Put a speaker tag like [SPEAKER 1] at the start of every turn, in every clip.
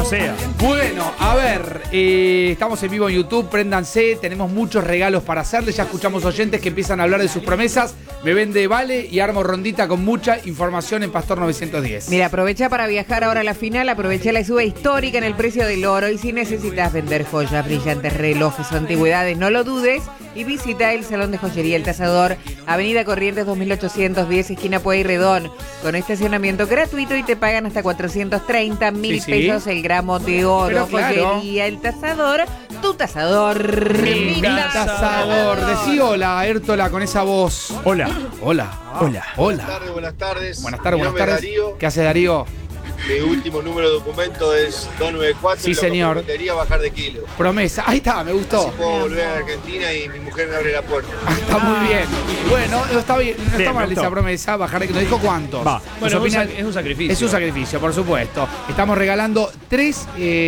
[SPEAKER 1] no sea.
[SPEAKER 2] Bueno, a ver, estamos en vivo en YouTube, préndanse, tenemos muchos regalos para hacerles, ya escuchamos oyentes que empiezan a hablar de sus promesas, me vende vale y armo rondita con mucha información en Pastor 910.
[SPEAKER 3] Mira, aprovecha para viajar ahora a la final, aprovecha la suba histórica en el precio del oro y si necesitas vender joyas, brillantes, relojes o antigüedades, no lo dudes y visita el Salón de Joyería El Tasador, Avenida Corrientes 2810, esquina Pueyrredón, con estacionamiento gratuito y te pagan hasta 430.000 pesos el gramo de oro.
[SPEAKER 2] Pero claro.
[SPEAKER 3] Joyería El Tasador, tu tasador.
[SPEAKER 2] Mi tasador. Decí hola, Értola, con esa voz.
[SPEAKER 1] Hola.
[SPEAKER 2] Hola.
[SPEAKER 1] Hola.
[SPEAKER 2] Hola.
[SPEAKER 4] Buenas tardes.
[SPEAKER 2] Buenas tardes,
[SPEAKER 4] Mi
[SPEAKER 2] buenas
[SPEAKER 4] nombre es
[SPEAKER 2] tardes.
[SPEAKER 4] Darío.
[SPEAKER 2] ¿Qué hace Darío?
[SPEAKER 4] Mi último número de documento es 294.
[SPEAKER 2] Sí,
[SPEAKER 4] y lo
[SPEAKER 2] señor.
[SPEAKER 4] que prometería bajar de kilo.
[SPEAKER 2] Promesa. Ahí está, me gustó.
[SPEAKER 4] Así puedo volver a Argentina y mi mujer me abre la puerta.
[SPEAKER 2] Está muy bien. Bueno, está bien. No está
[SPEAKER 1] Bien,
[SPEAKER 2] mal
[SPEAKER 1] me
[SPEAKER 2] esa
[SPEAKER 1] gustó.
[SPEAKER 2] promesa. Bajar de... ¿Nos dijo cuántos?
[SPEAKER 1] Va.
[SPEAKER 2] Bueno,
[SPEAKER 5] es un sacrificio.
[SPEAKER 2] Es un sacrificio, por supuesto. Estamos regalando 3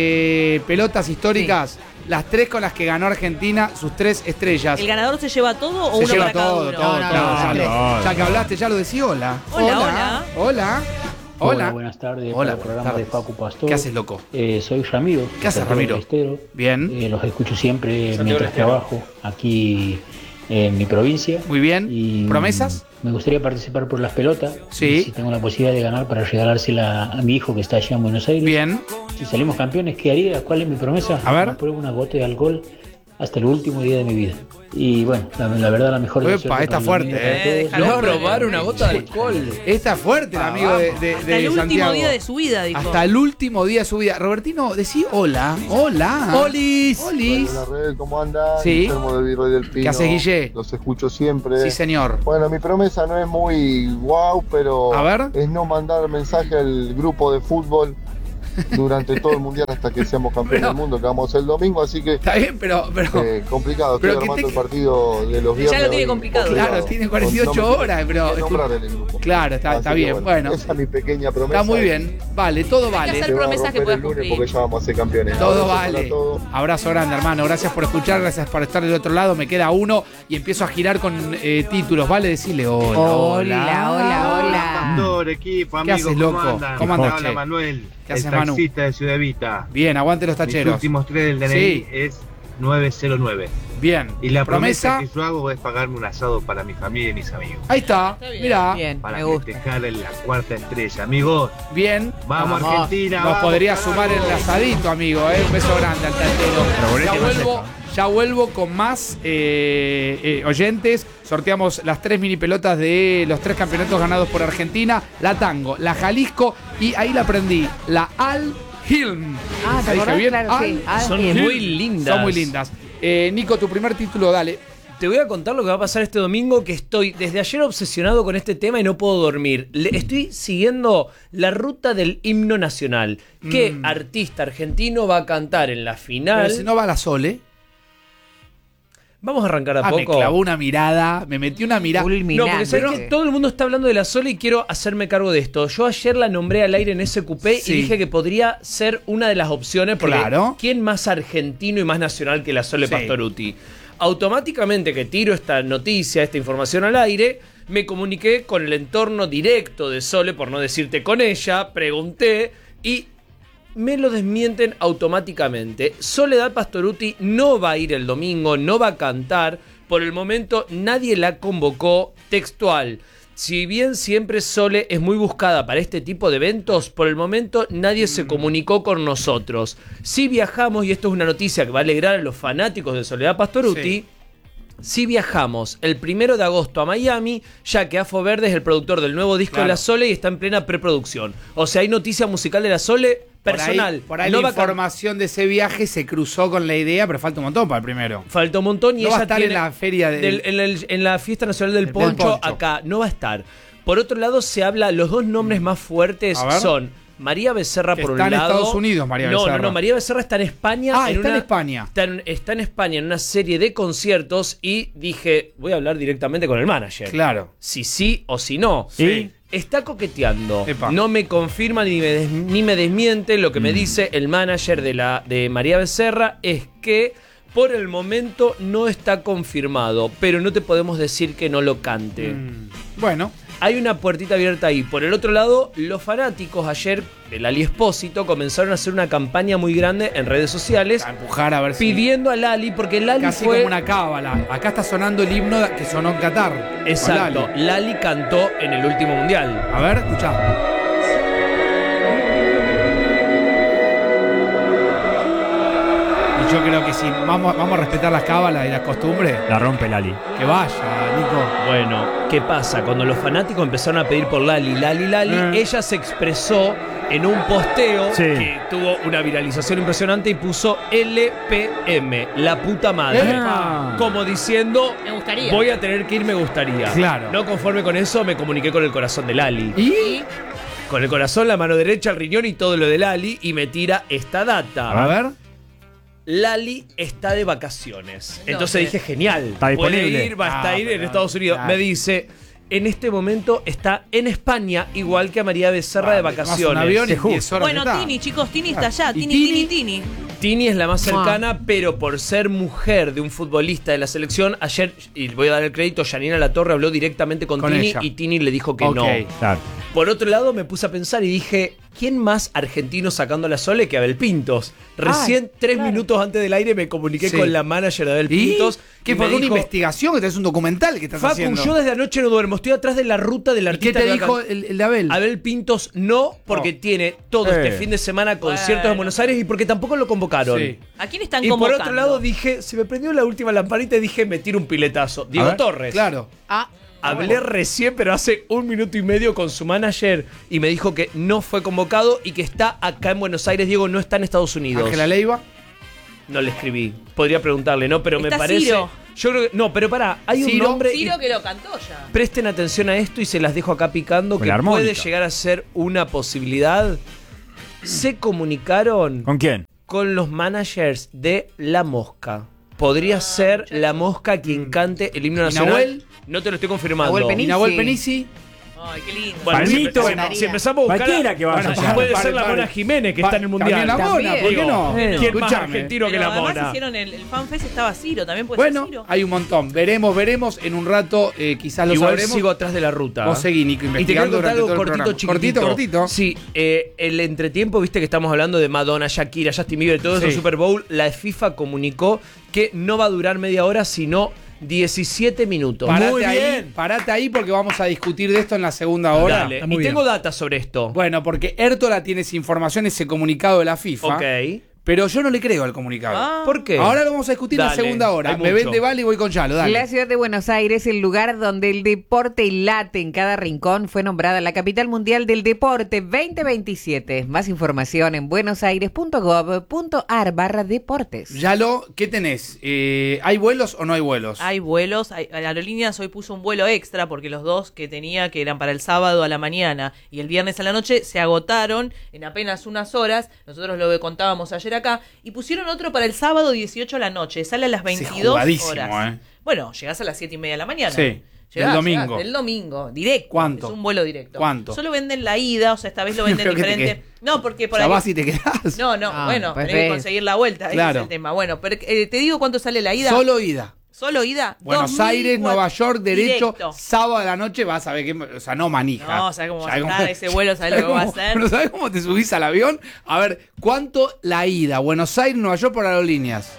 [SPEAKER 2] pelotas históricas. Las 3 con las que ganó Argentina, sus 3 estrellas.
[SPEAKER 5] ¿El ganador se lleva todo o
[SPEAKER 2] Se
[SPEAKER 5] uno
[SPEAKER 2] lleva
[SPEAKER 5] para cada
[SPEAKER 2] todo,
[SPEAKER 5] uno?
[SPEAKER 2] todo,
[SPEAKER 3] No,
[SPEAKER 2] todo.
[SPEAKER 3] no,
[SPEAKER 2] Ya que hablaste, ya lo decía. Hola.
[SPEAKER 5] Hola.
[SPEAKER 2] Hola. Hola.
[SPEAKER 6] Buenas tardes.
[SPEAKER 2] Hola,
[SPEAKER 6] Para el programa
[SPEAKER 2] buenas
[SPEAKER 6] de
[SPEAKER 2] tardes.
[SPEAKER 6] Facu Pastor.
[SPEAKER 2] ¿Qué haces, loco?
[SPEAKER 6] Soy Ramiro.
[SPEAKER 2] ¿Qué haces, Ramiro? Bien.
[SPEAKER 6] Los escucho siempre
[SPEAKER 5] Santiago
[SPEAKER 6] mientras
[SPEAKER 5] del Estero.
[SPEAKER 6] trabajo aquí en mi provincia.
[SPEAKER 2] Muy bien.
[SPEAKER 6] Y
[SPEAKER 2] ¿Promesas?
[SPEAKER 6] Me gustaría participar por las pelotas.
[SPEAKER 2] Sí.
[SPEAKER 6] Y si tengo la posibilidad de ganar para regalársela a mi hijo que está allá en Buenos Aires.
[SPEAKER 2] Bien.
[SPEAKER 6] Si salimos campeones, ¿qué haría? ¿Cuál es mi promesa?
[SPEAKER 2] A ver.
[SPEAKER 6] No pruebo una gota de alcohol hasta el último día de mi vida. Y bueno, la verdad la mejor
[SPEAKER 2] Epa,
[SPEAKER 6] decisión
[SPEAKER 2] está
[SPEAKER 6] para el
[SPEAKER 2] fuerte,
[SPEAKER 6] domingo para todos.
[SPEAKER 5] déjalo.
[SPEAKER 7] No probar una gota de alcohol.
[SPEAKER 2] Está fuerte el amigo de
[SPEAKER 5] Hasta el último
[SPEAKER 2] Santiago.
[SPEAKER 5] día de su vida, dijo.
[SPEAKER 2] Hasta el último día de su vida. Robertino, decí hola. Hola.
[SPEAKER 1] Olis.
[SPEAKER 2] Olis.
[SPEAKER 4] Hola, Red, ¿cómo andan?
[SPEAKER 2] Sí.
[SPEAKER 4] Guillermo del Virrey del Pino.
[SPEAKER 2] ¿Qué haces, Guille?
[SPEAKER 4] Los escucho siempre.
[SPEAKER 2] Sí, señor.
[SPEAKER 4] Bueno, mi promesa no es muy guau, pero
[SPEAKER 2] A ver.
[SPEAKER 4] es no mandar mensaje al grupo de fútbol durante todo el mundial hasta que seamos campeones
[SPEAKER 2] Pero-
[SPEAKER 4] del mundo, que vamos el domingo, así que
[SPEAKER 2] Está bien, pero
[SPEAKER 4] complicado.
[SPEAKER 2] pero
[SPEAKER 4] Estoy
[SPEAKER 2] que
[SPEAKER 4] armando
[SPEAKER 2] te-
[SPEAKER 4] el partido de los
[SPEAKER 5] Ya
[SPEAKER 4] viernes.
[SPEAKER 5] lo tiene
[SPEAKER 4] hoy,
[SPEAKER 5] complicado.
[SPEAKER 2] Claro, tiene 48
[SPEAKER 4] No me-
[SPEAKER 2] horas, pero-
[SPEAKER 4] hay que nombrar en el grupo.
[SPEAKER 2] claro, está
[SPEAKER 4] Así que
[SPEAKER 2] bien. Bueno,
[SPEAKER 4] esa es mi pequeña promesa.
[SPEAKER 2] está muy bien. Vale, todo
[SPEAKER 5] Hay que
[SPEAKER 2] vale.
[SPEAKER 5] hacer
[SPEAKER 4] Se va a
[SPEAKER 5] promesas que
[SPEAKER 4] romper
[SPEAKER 5] puedas
[SPEAKER 4] el lunes
[SPEAKER 5] cumplir.
[SPEAKER 4] porque ya vamos a ser campeones.
[SPEAKER 2] Todo
[SPEAKER 4] Abrazo para
[SPEAKER 2] vale.
[SPEAKER 4] todos.
[SPEAKER 2] Abrazo grande, hermano. Gracias por escuchar, gracias por estar del otro lado. Me queda uno y empiezo a girar con títulos. Vale, decirle hola.
[SPEAKER 3] Hola.
[SPEAKER 8] Pastor, equipo,
[SPEAKER 2] ¿Qué
[SPEAKER 8] amigos,
[SPEAKER 2] haces, loco?
[SPEAKER 8] ¿cómo andan?
[SPEAKER 2] ¿Cómo andas,
[SPEAKER 8] Habla
[SPEAKER 2] che?
[SPEAKER 8] Manuel,
[SPEAKER 2] ¿Qué
[SPEAKER 8] el
[SPEAKER 2] haces, Manu?
[SPEAKER 8] taxista de Ciudad Evita.
[SPEAKER 2] Bien, aguante los
[SPEAKER 8] Mis
[SPEAKER 2] tacheros.
[SPEAKER 8] últimos 3 del DNI
[SPEAKER 2] Sí.
[SPEAKER 8] es 909.
[SPEAKER 2] Bien.
[SPEAKER 8] Y la promesa que yo hago es pagarme un asado para mi familia y mis amigos.
[SPEAKER 2] Ahí está.
[SPEAKER 5] Está bien.
[SPEAKER 2] Mirá.
[SPEAKER 3] Bien,
[SPEAKER 8] Para
[SPEAKER 3] me gusta.
[SPEAKER 8] festejar en la 4ª estrella. Amigos,
[SPEAKER 2] Bien.
[SPEAKER 8] vamos Argentina.
[SPEAKER 2] Nos
[SPEAKER 8] vamos,
[SPEAKER 2] podría
[SPEAKER 8] carajo.
[SPEAKER 2] sumar el asadito, amigo. Un beso grande al tachero. Ya vuelvo con más oyentes. Sorteamos las 3 mini pelotas de los 3 campeonatos ganados por Argentina. La Tango, la Jalisco y ahí la aprendí. La Al Hilm.
[SPEAKER 3] Ah, ¿te
[SPEAKER 2] ¿La dije
[SPEAKER 3] acordás?
[SPEAKER 2] bien?
[SPEAKER 3] Claro, sí.
[SPEAKER 7] Son
[SPEAKER 3] Bien.
[SPEAKER 7] muy lindas.
[SPEAKER 2] Son muy lindas. Nico, tu primer título, dale.
[SPEAKER 7] Te voy a contar lo que va a pasar este domingo, que estoy desde ayer obsesionado con este tema y no puedo dormir. Estoy siguiendo la ruta del himno nacional. ¿Qué artista argentino va a cantar en la final?
[SPEAKER 2] Pero si no va la Sole.
[SPEAKER 7] Vamos a arrancar a
[SPEAKER 2] Me
[SPEAKER 7] poco.
[SPEAKER 2] clavó una mirada, me metió una mirada.
[SPEAKER 7] No, porque sabés que todo el mundo está hablando de la Sole y quiero hacerme cargo de esto. Yo ayer la nombré al aire en SQP
[SPEAKER 2] Sí.
[SPEAKER 7] y dije que podría ser una de las opciones porque
[SPEAKER 2] Claro.
[SPEAKER 7] ¿quién más argentino y más nacional que la Sole
[SPEAKER 2] Sí.
[SPEAKER 7] Pastoruti? Automáticamente que tiro esta noticia, esta información al aire, me comuniqué con el entorno directo de Sole, por no decirte con ella, pregunté y me lo desmienten automáticamente. Soledad Pastoruti no va a ir el domingo, no va a cantar. Por el momento nadie la convocó. Textual. Si bien siempre Sole es muy buscada para este tipo de eventos, por el momento nadie se comunicó con nosotros. Si viajamos, y esto es una noticia que va a alegrar a los fanáticos de Soledad Pastoruti,
[SPEAKER 2] Sí.
[SPEAKER 7] si viajamos el 1 de agosto a Miami, ya que Afo Verde es el productor del nuevo disco
[SPEAKER 2] Claro.
[SPEAKER 7] de la Sole y está en plena preproducción. O sea, hay noticia musical de la Sole personal.
[SPEAKER 2] Por ahí
[SPEAKER 7] No
[SPEAKER 2] la
[SPEAKER 7] va a can-
[SPEAKER 2] información de ese viaje se cruzó con la idea, pero falta un montón para el primero.
[SPEAKER 7] Falta un montón y
[SPEAKER 2] No va a
[SPEAKER 7] ella
[SPEAKER 2] estar
[SPEAKER 7] tiene-
[SPEAKER 2] en la feria
[SPEAKER 7] en la fiesta nacional del
[SPEAKER 2] Del
[SPEAKER 7] poncho,
[SPEAKER 2] poncho.
[SPEAKER 7] acá no va a estar. Por otro lado se habla, los dos nombres más fuertes
[SPEAKER 2] A ver.
[SPEAKER 7] son María Becerra
[SPEAKER 2] Que
[SPEAKER 7] por un
[SPEAKER 2] está en
[SPEAKER 7] lado.
[SPEAKER 2] Estados Unidos, María Becerra.
[SPEAKER 7] No, María Becerra está en España.
[SPEAKER 2] Ah, está en España.
[SPEAKER 7] Está en España en una serie de conciertos y dije, voy a hablar directamente con el manager.
[SPEAKER 2] Claro.
[SPEAKER 7] Si sí o si no.
[SPEAKER 2] Sí.
[SPEAKER 7] Está coqueteando.
[SPEAKER 2] Epa.
[SPEAKER 7] No me confirma ni me desmiente. Lo que me dice el manager de María Becerra es que por el momento no está confirmado, pero no te podemos decir que no lo cante.
[SPEAKER 2] Bueno,
[SPEAKER 7] hay una puertita abierta ahí. Por el otro lado, los fanáticos ayer, el Lali Espósito, comenzaron a hacer una campaña muy grande en redes sociales.
[SPEAKER 2] A empujar a ver si.
[SPEAKER 7] Pidiendo a Lali, porque Lali
[SPEAKER 2] Casi
[SPEAKER 7] fue...
[SPEAKER 2] como una cábala. Acá está sonando el himno que sonó en Qatar.
[SPEAKER 7] Exacto.
[SPEAKER 2] Con Lali.
[SPEAKER 7] Lali cantó en el último mundial.
[SPEAKER 2] A ver, escuchá. Y yo creo que si vamos a respetar las cábalas y las costumbres,
[SPEAKER 1] La rompe Lali.
[SPEAKER 2] que vaya, Nico.
[SPEAKER 7] Bueno, ¿qué pasa? Cuando los fanáticos empezaron a pedir por Lali, ella se expresó en un posteo
[SPEAKER 1] Sí.
[SPEAKER 7] que tuvo una viralización impresionante y puso LPM, la puta madre.
[SPEAKER 2] ¡Epa!
[SPEAKER 7] Como diciendo,
[SPEAKER 5] Me gustaría.
[SPEAKER 7] voy a tener que ir, me gustaría.
[SPEAKER 2] Claro.
[SPEAKER 7] No conforme con eso, me comuniqué con el corazón de Lali.
[SPEAKER 2] ¿Y?
[SPEAKER 7] Con el corazón, la mano derecha, el riñón y todo lo de Lali, y me tira esta data.
[SPEAKER 2] A ver.
[SPEAKER 7] Lali está de vacaciones.
[SPEAKER 5] No,
[SPEAKER 7] Entonces
[SPEAKER 5] sí.
[SPEAKER 7] dije, genial.
[SPEAKER 1] Está
[SPEAKER 7] Puede
[SPEAKER 1] disponible.
[SPEAKER 7] ir, va a estar ir en
[SPEAKER 2] pero,
[SPEAKER 7] Estados Unidos.
[SPEAKER 2] claro.
[SPEAKER 7] Me dice, en este momento está en España, igual que a María Becerra de
[SPEAKER 2] Tomas un
[SPEAKER 7] vacaciones.
[SPEAKER 2] avión y
[SPEAKER 1] Se juzga.
[SPEAKER 2] 10 horas
[SPEAKER 5] Bueno,
[SPEAKER 2] que está.
[SPEAKER 5] Tini, chicos, Tini está allá.
[SPEAKER 2] ¿Y
[SPEAKER 5] Tini.
[SPEAKER 7] Tini es la más cercana, pero por ser mujer de un futbolista de la selección, ayer, y voy a dar el crédito, Janina Latorre habló directamente con Tini
[SPEAKER 2] ella.
[SPEAKER 7] y Tini le dijo que
[SPEAKER 2] Ok.
[SPEAKER 7] no.
[SPEAKER 1] Claro.
[SPEAKER 7] Por otro lado, me puse a pensar y dije, ¿quién más argentino sacando la Sole que Abel Pintos? Recién, 3 minutos antes del aire, me comuniqué
[SPEAKER 2] Sí.
[SPEAKER 7] con la manager de Abel
[SPEAKER 2] ¿Y?
[SPEAKER 7] Pintos.
[SPEAKER 2] ¿Qué
[SPEAKER 7] y
[SPEAKER 2] fue
[SPEAKER 7] me
[SPEAKER 2] una
[SPEAKER 7] dijo,
[SPEAKER 2] investigación? Que es un documental que estás
[SPEAKER 7] Facu,
[SPEAKER 2] haciendo.
[SPEAKER 7] yo desde anoche no duermo, estoy atrás de la ruta del
[SPEAKER 2] ¿Y qué
[SPEAKER 7] artista.
[SPEAKER 2] te
[SPEAKER 7] que va a
[SPEAKER 2] dijo
[SPEAKER 7] can-
[SPEAKER 2] el de Abel?
[SPEAKER 7] Abel Pintos no, porque tiene todo este fin de semana conciertos en
[SPEAKER 5] Bueno.
[SPEAKER 7] Buenos Aires y porque tampoco lo convocaron.
[SPEAKER 2] Sí.
[SPEAKER 5] ¿A quién están
[SPEAKER 7] Y por
[SPEAKER 5] convocando?
[SPEAKER 7] otro lado dije, se me prendió la última lamparita y dije, me tiro un piletazo. Diego
[SPEAKER 1] ver,
[SPEAKER 7] Torres.
[SPEAKER 2] Claro.
[SPEAKER 7] Hablé recién, pero hace 1 minuto y medio con su manager y me dijo que no fue convocado y que está acá en Buenos Aires. Diego no está en Estados Unidos.
[SPEAKER 2] Ángela Leiva.
[SPEAKER 7] No le escribí. Podría preguntarle, ¿no? Pero me
[SPEAKER 5] Está
[SPEAKER 7] parece.
[SPEAKER 5] Ciro.
[SPEAKER 7] Yo creo que. No, pero pará, hay un
[SPEAKER 2] Ciro.
[SPEAKER 7] nombre. y
[SPEAKER 5] Ciro que lo cantó ya.
[SPEAKER 7] presten atención a esto y se las dejo acá picando,
[SPEAKER 1] Con
[SPEAKER 7] que
[SPEAKER 1] la armónica.
[SPEAKER 7] puede llegar a ser una posibilidad. Se comunicaron
[SPEAKER 1] ¿Con quién?
[SPEAKER 7] con los managers de La Mosca. Podría ser La Mosca quien cante el himno
[SPEAKER 2] ¿Y
[SPEAKER 7] nacional.
[SPEAKER 2] Nahuel?
[SPEAKER 7] No te lo estoy confirmando.
[SPEAKER 3] Nahuel Penisi.
[SPEAKER 2] Y Nahuel Penisi.
[SPEAKER 5] Ay, qué lindo.
[SPEAKER 7] Bueno,
[SPEAKER 1] Palmito.
[SPEAKER 7] si empezamos a buscar.
[SPEAKER 1] Cualquiera que vaya
[SPEAKER 2] Bueno,
[SPEAKER 1] allá.
[SPEAKER 7] puede
[SPEAKER 2] Pare,
[SPEAKER 7] ser la
[SPEAKER 2] pare.
[SPEAKER 7] Mona Jiménez que está en el mundial.
[SPEAKER 2] También la Mona,
[SPEAKER 3] También.
[SPEAKER 2] ¿por qué no?
[SPEAKER 7] ¿Quién más
[SPEAKER 2] Escuchame.
[SPEAKER 7] argentino que
[SPEAKER 5] Pero
[SPEAKER 7] la
[SPEAKER 5] además
[SPEAKER 7] Mona?
[SPEAKER 5] hicieron el FanFest, estaba Ciro, también puede
[SPEAKER 2] Bueno,
[SPEAKER 5] ser Ciro.
[SPEAKER 2] hay un montón. Veremos. En un rato quizás lo
[SPEAKER 7] Igual
[SPEAKER 2] sabremos.
[SPEAKER 7] sigo atrás de la ruta.
[SPEAKER 2] Vos seguí, Nico,
[SPEAKER 7] Y te quiero
[SPEAKER 2] investigando
[SPEAKER 7] contar
[SPEAKER 2] durante
[SPEAKER 7] algo
[SPEAKER 2] todo el
[SPEAKER 7] cortito,
[SPEAKER 2] programa.
[SPEAKER 7] chiquitito.
[SPEAKER 2] Cortito.
[SPEAKER 7] Sí, el entretiempo, viste que estamos hablando de Madonna, Shakira, Justin Bieber, todo eso,
[SPEAKER 2] Sí.
[SPEAKER 7] Super Bowl. La FIFA comunicó que no va a durar media hora, sino 17 minutos.
[SPEAKER 2] Parate ahí porque vamos a discutir de esto en la segunda hora.
[SPEAKER 7] Dale.
[SPEAKER 1] Está muy
[SPEAKER 7] Y
[SPEAKER 1] bien.
[SPEAKER 7] tengo datos sobre esto.
[SPEAKER 2] Bueno, porque Ertola tiene esa información, ese comunicado de la FIFA.
[SPEAKER 7] Ok.
[SPEAKER 2] Pero yo no le creo al comunicado.
[SPEAKER 5] Ah.
[SPEAKER 7] ¿Por qué?
[SPEAKER 2] Ahora lo vamos a discutir en la
[SPEAKER 7] Dale,
[SPEAKER 2] segunda hora.
[SPEAKER 7] hay
[SPEAKER 2] Me
[SPEAKER 7] mucho.
[SPEAKER 2] vende vale y voy con Yalo, dale.
[SPEAKER 3] La ciudad de Buenos Aires, el lugar donde el deporte late en cada rincón, fue nombrada la capital mundial del deporte 2027. Más información en buenosaires.gov.ar/deportes.
[SPEAKER 2] Yalo, ¿qué tenés? ¿Hay vuelos o no hay vuelos?
[SPEAKER 5] Hay vuelos, la aerolíneas hoy puso un vuelo extra porque los dos que tenía, que eran para el sábado a la mañana y el viernes a la noche, se agotaron en apenas unas horas. Nosotros lo contábamos ayer acá y pusieron otro para el sábado 18 a la noche. Sale a las 22
[SPEAKER 2] jugadísimo,
[SPEAKER 5] horas. Bueno, llegás a las 7:30 de la mañana.
[SPEAKER 2] Sí,
[SPEAKER 5] Llegás,
[SPEAKER 2] del domingo.
[SPEAKER 5] llegás, del domingo, directo.
[SPEAKER 2] ¿Cuánto?
[SPEAKER 5] Es un vuelo directo.
[SPEAKER 2] ¿Cuánto?
[SPEAKER 5] Solo venden la ida, o sea, esta vez lo venden
[SPEAKER 2] Pero que te
[SPEAKER 5] diferente. No, porque por
[SPEAKER 2] O sea,
[SPEAKER 5] ahí.
[SPEAKER 2] vas y te quedás.
[SPEAKER 5] No,
[SPEAKER 3] Ah,
[SPEAKER 5] bueno,
[SPEAKER 3] pues
[SPEAKER 5] tenés que
[SPEAKER 3] ves.
[SPEAKER 5] conseguir la vuelta, ese
[SPEAKER 2] Claro.
[SPEAKER 5] es el tema. Bueno, pero te digo cuánto sale la ida.
[SPEAKER 2] Solo ida.
[SPEAKER 5] Solo ida.
[SPEAKER 2] Buenos Aires,
[SPEAKER 5] 2.400
[SPEAKER 2] Nueva York, derecho,
[SPEAKER 5] directo.
[SPEAKER 2] sábado a la noche, vas a ver que, o sea, no manija.
[SPEAKER 5] No, ¿sabes cómo va a
[SPEAKER 2] ¿Sabés
[SPEAKER 5] estar ese vuelo? ¿Sabés lo que va a hacer?
[SPEAKER 2] Pero ¿sabés cómo te subís al avión? A ver, ¿cuánto la ida? Buenos Aires, Nueva York por aerolíneas.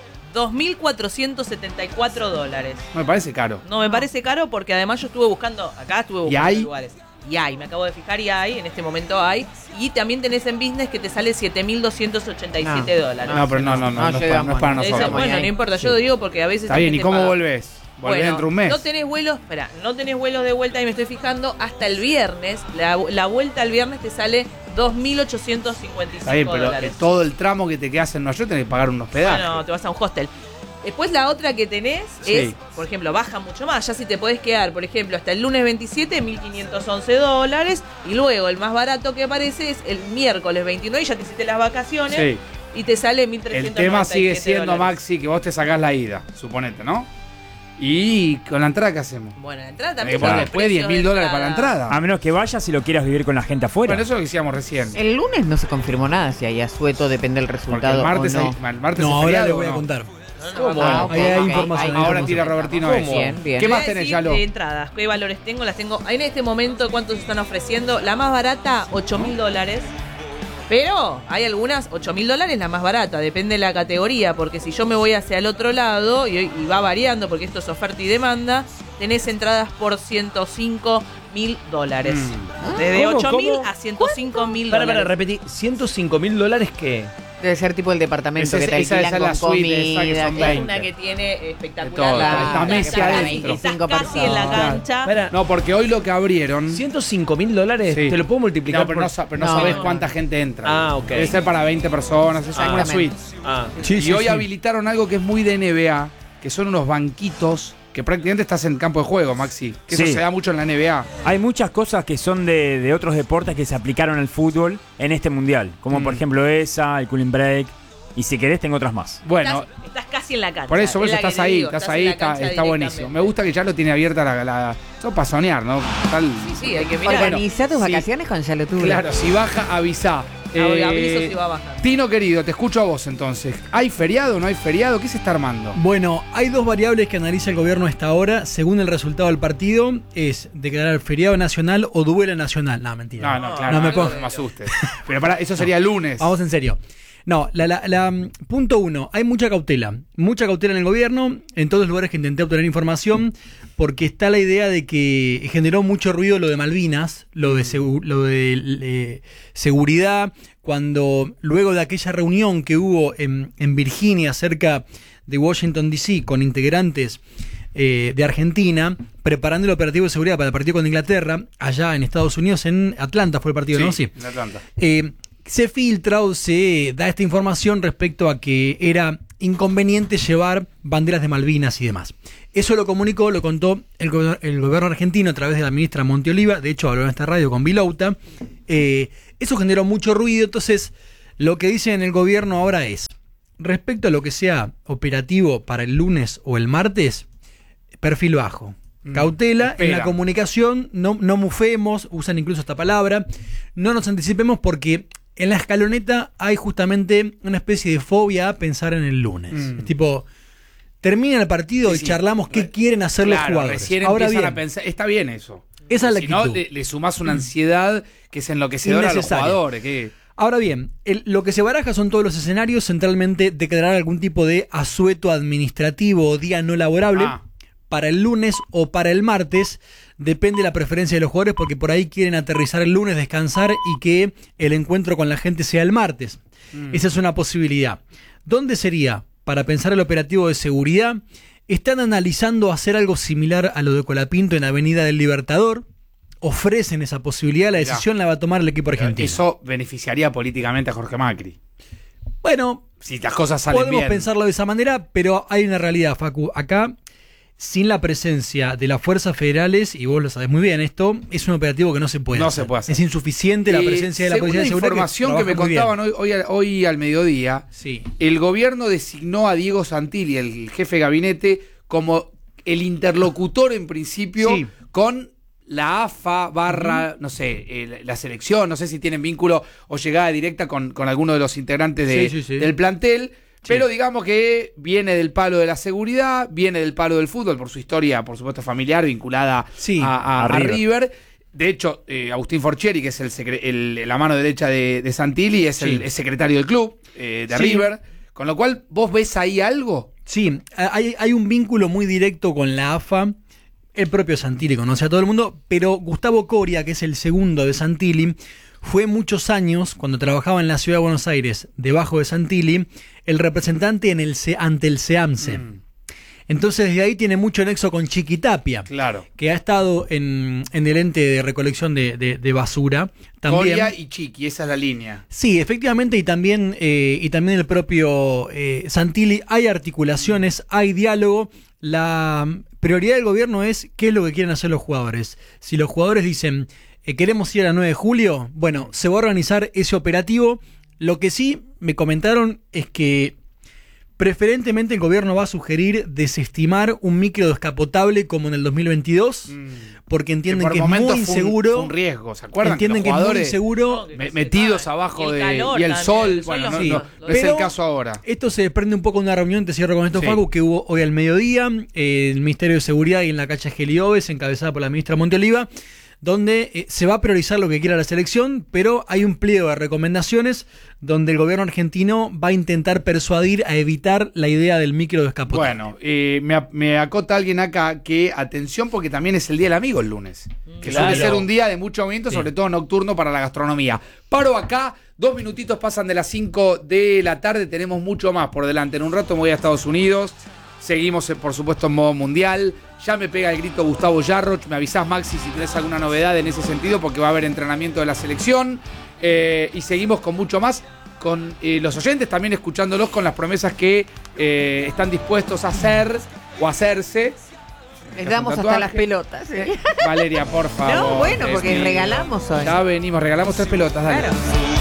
[SPEAKER 5] $2.474.
[SPEAKER 2] Me parece caro.
[SPEAKER 5] No me parece caro porque además yo estuve buscando, acá estuve buscando
[SPEAKER 2] hay?
[SPEAKER 5] lugares. Y hay, me acabo de fijar y hay, en este momento hay. Y también tenés en business que te sale $7.287.
[SPEAKER 2] No, pero no es para
[SPEAKER 3] no
[SPEAKER 5] Eso,
[SPEAKER 2] nosotros.
[SPEAKER 5] bueno, no importa, yo lo digo porque a veces...
[SPEAKER 2] Está
[SPEAKER 5] hay
[SPEAKER 2] bien, ¿y
[SPEAKER 5] gente
[SPEAKER 2] cómo
[SPEAKER 5] paga.
[SPEAKER 2] volvés? Volvés
[SPEAKER 5] Bueno,
[SPEAKER 2] dentro de un mes.
[SPEAKER 5] no tenés vuelos, espera, no tenés vuelos de vuelta y me estoy fijando hasta el viernes. La vuelta al viernes te sale $2.855.
[SPEAKER 2] Está bien, pero todo el tramo que te quedas en Nueva York tenés que pagar un hospedaje.
[SPEAKER 5] Bueno, te vas a un hostel. Después la otra que tenés
[SPEAKER 2] Sí.
[SPEAKER 5] es, por ejemplo, baja mucho más. Ya si te podés quedar, por ejemplo, hasta el lunes 27, $1.511. Y luego el más barato que aparece es el miércoles 29, y ya te hiciste las vacaciones.
[SPEAKER 2] Sí.
[SPEAKER 5] Y te sale $1.397.
[SPEAKER 2] El tema sigue siendo, Maxi, que vos te sacás la ida, suponete, ¿no? Y con la entrada, ¿qué hacemos?
[SPEAKER 5] Bueno, la entrada
[SPEAKER 2] Tenés que
[SPEAKER 5] también.
[SPEAKER 2] poner
[SPEAKER 5] tiene
[SPEAKER 2] después
[SPEAKER 5] precios de
[SPEAKER 2] $10.000 para la entrada.
[SPEAKER 1] A menos que vayas y lo quieras vivir con la gente afuera.
[SPEAKER 2] Bueno, eso es lo que decíamos recién.
[SPEAKER 3] El lunes no se confirmó nada si hay asueto, depende del
[SPEAKER 2] Porque
[SPEAKER 3] resultado
[SPEAKER 2] el martes,
[SPEAKER 3] o no.
[SPEAKER 2] el martes
[SPEAKER 9] No,
[SPEAKER 2] es
[SPEAKER 9] ahora
[SPEAKER 2] feriado,
[SPEAKER 9] les voy
[SPEAKER 2] ¿o
[SPEAKER 9] a
[SPEAKER 2] no?
[SPEAKER 9] contar.
[SPEAKER 7] ¿Cómo?
[SPEAKER 6] Ahí hay información.
[SPEAKER 2] Ahora tira Robertino
[SPEAKER 7] ¿Cómo?
[SPEAKER 2] eso.
[SPEAKER 3] Bien, bien.
[SPEAKER 2] ¿Qué
[SPEAKER 5] Voy a
[SPEAKER 2] más tenés,
[SPEAKER 5] decir
[SPEAKER 2] Yalo?
[SPEAKER 5] de entradas, ¿qué valores tengo? Las tengo. En este momento, ¿cuántos están ofreciendo? La más barata, $8.000. Pero hay algunas, $8.000 la más barata, depende de la categoría, porque si yo me voy hacia el otro lado, y va variando porque esto es oferta y demanda, tenés entradas por $105.000. Desde
[SPEAKER 7] ¿Cómo?
[SPEAKER 5] 8.000
[SPEAKER 7] ¿Cómo?
[SPEAKER 5] a $105.000.
[SPEAKER 7] Para, repetí. ¿$105.000 qué?
[SPEAKER 3] Debe ser tipo el departamento que te
[SPEAKER 2] esa
[SPEAKER 3] alquilan
[SPEAKER 2] es la
[SPEAKER 3] con
[SPEAKER 2] suite, esa que
[SPEAKER 3] comida.
[SPEAKER 2] son
[SPEAKER 5] Es
[SPEAKER 2] 20.
[SPEAKER 5] una que tiene
[SPEAKER 2] De
[SPEAKER 5] espectacular.
[SPEAKER 2] todo.
[SPEAKER 3] Claro,
[SPEAKER 2] Está Messi
[SPEAKER 3] que para
[SPEAKER 2] adentro.
[SPEAKER 3] 25
[SPEAKER 5] Estás casi en la
[SPEAKER 3] personas.
[SPEAKER 5] cancha.
[SPEAKER 7] Para,
[SPEAKER 2] No, porque hoy lo que abrieron.
[SPEAKER 7] $105.000,
[SPEAKER 2] Sí.
[SPEAKER 7] te lo puedo multiplicar
[SPEAKER 2] No, pero no
[SPEAKER 3] No,
[SPEAKER 2] sabés
[SPEAKER 3] no.
[SPEAKER 2] cuánta gente entra.
[SPEAKER 7] Ah, ok.
[SPEAKER 2] Debe ser para 20 personas, es una suite.
[SPEAKER 7] Ah,
[SPEAKER 2] Y hoy habilitaron algo que es muy de NBA, que son unos banquitos que prácticamente estás en campo de juego, Maxi. Que
[SPEAKER 1] Sí.
[SPEAKER 2] eso se da mucho en la NBA.
[SPEAKER 1] Hay muchas cosas que son de otros deportes que se aplicaron al fútbol en este mundial. Como por ejemplo esa, el cooling break. Y si querés, tengo otras más.
[SPEAKER 2] Bueno,
[SPEAKER 5] Estás casi en la cancha.
[SPEAKER 2] por eso
[SPEAKER 5] es la que
[SPEAKER 2] estás
[SPEAKER 5] te
[SPEAKER 2] ahí,
[SPEAKER 5] digo,
[SPEAKER 2] estás
[SPEAKER 5] en
[SPEAKER 2] ahí,
[SPEAKER 5] la
[SPEAKER 2] está
[SPEAKER 5] cancha
[SPEAKER 2] buenísimo.
[SPEAKER 5] directamente.
[SPEAKER 2] Me gusta que ya lo tiene abierta la todo para soñar, ¿no? Tal,
[SPEAKER 5] Sí, hay que mirar.
[SPEAKER 3] Organiza tus
[SPEAKER 2] sí.
[SPEAKER 3] vacaciones con Yalotura.
[SPEAKER 2] claro, si baja, avisá.
[SPEAKER 5] Aviso si va a bajar.
[SPEAKER 2] Tino querido, te escucho a vos entonces. ¿Hay feriado o no hay feriado? ¿Qué se está armando?
[SPEAKER 9] Bueno, hay dos variables que analiza el gobierno hasta ahora, según el resultado del partido, es declarar feriado nacional o duelo nacional. No, mentira.
[SPEAKER 2] No, claro,
[SPEAKER 9] No me
[SPEAKER 2] no
[SPEAKER 9] pongo.
[SPEAKER 2] me asustes. Pero para, eso sería lunes.
[SPEAKER 9] Vamos en serio. No, punto uno, hay mucha cautela en el gobierno, en todos los lugares que intenté obtener información, porque está la idea de que generó mucho ruido lo de Malvinas, lo de seguridad, cuando luego de aquella reunión que hubo en Virginia, cerca de Washington, D.C., con integrantes de Argentina, preparando el operativo de seguridad para el partido con Inglaterra, allá en Estados Unidos, en Atlanta fue el partido, ¿no? Sí.
[SPEAKER 2] En Atlanta.
[SPEAKER 9] Se filtra o se da esta información respecto a que era inconveniente llevar banderas de Malvinas y demás. Eso lo contó el gobierno argentino a través de la ministra Monteoliva, de hecho habló en esta radio con Vilouta. Eso generó mucho ruido, entonces lo que dicen en el gobierno ahora es, respecto a lo que sea operativo para el lunes o el martes, perfil bajo. Cautela
[SPEAKER 2] Espera.
[SPEAKER 9] en la comunicación, no mufemos, usan incluso esta palabra, no nos anticipemos porque en la escaloneta hay justamente una especie de fobia a pensar en el lunes. Es tipo, termina el partido y charlamos qué quieren hacer los jugadores.
[SPEAKER 2] Recién
[SPEAKER 9] Ahora
[SPEAKER 2] empiezan
[SPEAKER 9] bien,
[SPEAKER 2] a pensar, está bien eso.
[SPEAKER 9] esa es la
[SPEAKER 2] Si no,
[SPEAKER 9] actitud.
[SPEAKER 2] le sumás una ansiedad que es enloquecedora a los
[SPEAKER 9] Innecesaria.
[SPEAKER 2] jugadores. Que...
[SPEAKER 9] Ahora bien, lo que se baraja son todos los escenarios, centralmente declarar algún tipo de asueto administrativo o día no laborable para el lunes o para el martes. Depende de la preferencia de los jugadores porque por ahí quieren aterrizar el lunes, descansar y que el encuentro con la gente sea el martes. Esa es una posibilidad. ¿Dónde sería? Para pensar el operativo de seguridad, están analizando hacer algo similar a lo de Colapinto en Avenida del Libertador. Ofrecen esa posibilidad, la decisión la va a tomar el equipo argentino.
[SPEAKER 2] Eso beneficiaría políticamente a Jorge Macri.
[SPEAKER 9] Bueno,
[SPEAKER 2] si las cosas salen
[SPEAKER 9] podemos
[SPEAKER 2] bien.
[SPEAKER 9] pensarlo de esa manera, pero hay una realidad, Facu. Acá, sin la presencia de las fuerzas federales, y vos lo sabés muy bien, esto es un operativo que no se puede hacer.
[SPEAKER 2] Se puede hacer.
[SPEAKER 9] Es insuficiente la presencia de la Policía de Seguridad.
[SPEAKER 2] Información que me contaban hoy al mediodía,
[SPEAKER 9] sí.
[SPEAKER 2] El gobierno designó a Diego Santilli, el jefe de gabinete, como el interlocutor en principio con la AFA no sé, la selección, no sé si tienen vínculo o llegada directa con alguno de los integrantes del plantel. Pero digamos que viene del palo de la seguridad, viene del palo del fútbol, por su historia, por supuesto, familiar, vinculada a River. De hecho, Agustín Forchieri, que es la mano derecha de Santilli, es el secretario del club de River. Con lo cual, ¿vos ves ahí algo?
[SPEAKER 9] Sí, hay un vínculo muy directo con la AFA. El propio Santilli conoce a todo el mundo, pero Gustavo Coria, que es el segundo de Santilli, fue muchos años, cuando trabajaba en la ciudad de Buenos Aires, debajo de Santilli, el representante ante el SEAMSE. Entonces, desde ahí tiene mucho nexo con Chiqui Tapia, que ha estado en el ente de recolección de basura. También.
[SPEAKER 2] Coria y Chiqui, esa es la línea.
[SPEAKER 9] Sí, efectivamente, y también el propio Santilli. Hay articulaciones, hay diálogo. La prioridad del gobierno es qué es lo que quieren hacer los jugadores. Si los jugadores dicen queremos ir a la 9 de julio, bueno, se va a organizar ese operativo. Lo que sí me comentaron es que Preferentemente el gobierno va a sugerir desestimar un micro descapotable como en el 2022, porque entienden que es muy inseguro.
[SPEAKER 2] Fue un riesgo, ¿se acuerdan?
[SPEAKER 9] Entienden que es muy inseguro.
[SPEAKER 2] Metidos abajo y el sol. Bueno, no es el caso ahora.
[SPEAKER 9] Esto se desprende un poco de una reunión, te cierro con esto, Facu, que hubo hoy al mediodía en el Ministerio de Seguridad y en la calle Gelioves, encabezada por la ministra Monteoliva, donde se va a priorizar lo que quiera la selección, pero hay un pliego de recomendaciones donde el gobierno argentino va a intentar persuadir a evitar la idea del micro descapotable.
[SPEAKER 2] Bueno, me acota alguien acá que, atención, porque también es el Día del Amigo el lunes, que suele ser un día de mucho movimiento, sobre todo nocturno para la gastronomía. Paro acá, 2 minutitos pasan de las 5 de la tarde, tenemos mucho más por delante. En un rato me voy a Estados Unidos. Seguimos, por supuesto, en modo mundial. Ya me pega el grito Gustavo Yarroch. Me avisás, Maxi, si tenés alguna novedad en ese sentido, porque va a haber entrenamiento de la selección. Y seguimos con mucho más, con los oyentes también escuchándolos con las promesas que están dispuestos a hacer o hacerse.
[SPEAKER 3] Les damos hasta las pelotas.
[SPEAKER 2] Valeria, por favor.
[SPEAKER 3] No, bueno, porque regalamos hoy.
[SPEAKER 2] Ya venimos, regalamos 3 pelotas, dale.
[SPEAKER 3] Claro.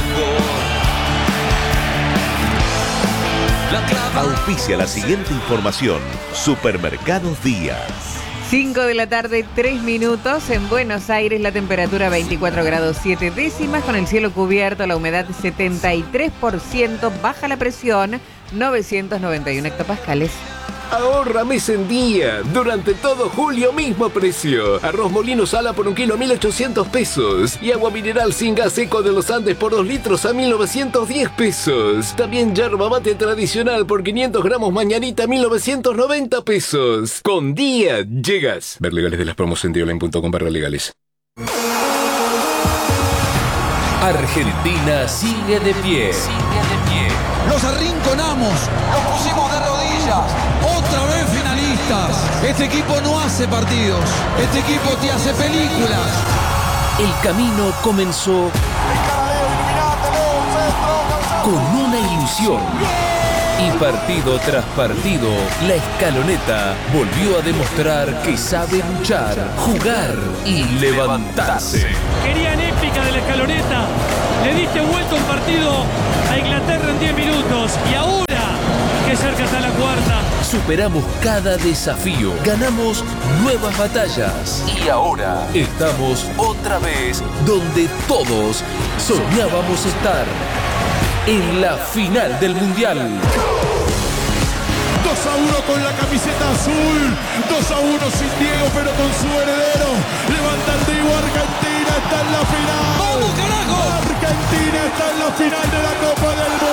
[SPEAKER 10] Auspicia la siguiente información. Supermercados Díaz.
[SPEAKER 3] 5 de la tarde, 3 minutos. En Buenos Aires la temperatura 24 grados 7 décimas, con el cielo cubierto, la humedad 73%, baja la presión, 991 hectopascales.
[SPEAKER 11] Ahorra mes en día. Durante todo julio, mismo precio. Arroz molino sala por 1 kilo, 1.800 pesos. Y agua mineral sin gas seco de los Andes por 2 litros a 1.910 pesos. También yerba mate tradicional por 500 gramos mañanita, 1.990 pesos. Con día llegas. Ver legales de las promos en dioline.com/legales.
[SPEAKER 12] Argentina sigue de pie.
[SPEAKER 13] Los arrinconamos, los pusimos de rodillas. Otra vez finalistas. Este equipo no hace partidos. Este equipo te hace películas.
[SPEAKER 12] El camino comenzó con una ilusión. Y partido tras partido, la Escaloneta volvió a demostrar que sabe luchar, jugar y levantarse.
[SPEAKER 14] Querían épica de la Escaloneta. Le diste vuelta un partido a Inglaterra en 10 minutos. Y ahora, que cerca está la cuarta.
[SPEAKER 12] Superamos cada desafío, ganamos nuevas batallas. Y ahora estamos otra vez donde todos soñábamos estar. En la final del Mundial.
[SPEAKER 15] 2-1 con la camiseta azul. 2-1 sin Diego, pero con su heredero. Levanta el Diego, Argentina está en la final.
[SPEAKER 13] ¡Vamos, carajo!
[SPEAKER 15] Argentina está en la final de la Copa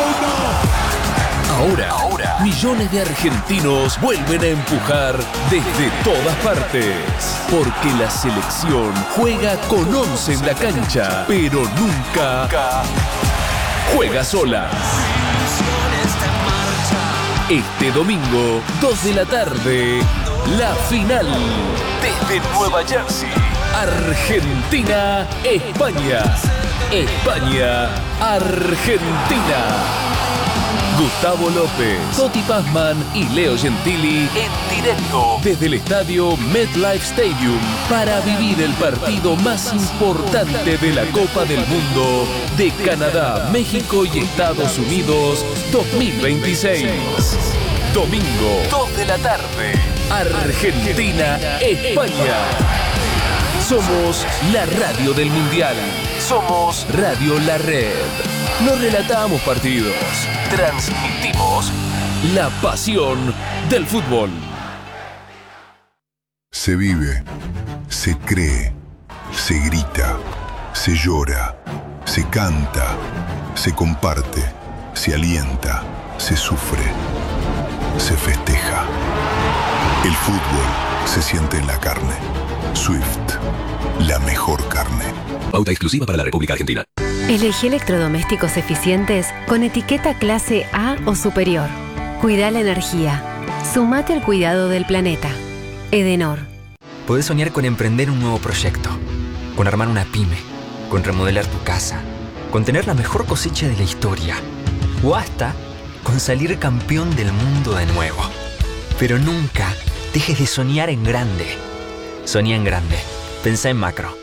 [SPEAKER 15] del Mundo.
[SPEAKER 12] Ahora, millones de argentinos vuelven a empujar desde todas partes. Porque la selección juega con 11 en la cancha, pero nunca juega sola. Este domingo, 2 de la tarde, la final. Desde Nueva Jersey, Argentina, España. España, Argentina. Gustavo López, Toti Pazman y Leo Gentili en directo desde el estadio MetLife Stadium para vivir el partido más importante de la Copa del Mundo de Canadá, México y Estados Unidos 2026. Domingo, 2 de la tarde, Argentina, España. Somos la radio del Mundial. Somos Radio La Red. No relatamos partidos, transmitimos la pasión del fútbol.
[SPEAKER 16] Se vive, se cree, se grita, se llora, se canta, se comparte, se alienta, se sufre, se festeja. El fútbol se siente en la carne. Swift, la mejor carne.
[SPEAKER 12] Pauta exclusiva para la República Argentina.
[SPEAKER 17] Elegí electrodomésticos eficientes con etiqueta clase A o superior. Cuida la energía. Sumate al cuidado del planeta. Edenor.
[SPEAKER 18] Podés soñar con emprender un nuevo proyecto, con armar una pyme, con remodelar tu casa, con tener la mejor cosecha de la historia, o hasta con salir campeón del mundo de nuevo. Pero nunca dejes de soñar en grande. Soñá en grande. Pensá en macro.